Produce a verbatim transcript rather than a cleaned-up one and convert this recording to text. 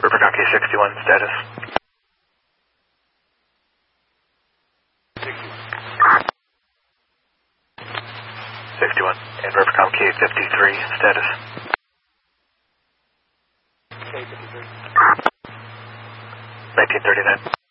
Rivercom K sixty-one, status. sixty-one. And Rivercom K fifty-three, status. K fifty-three. nineteen thirty-nine.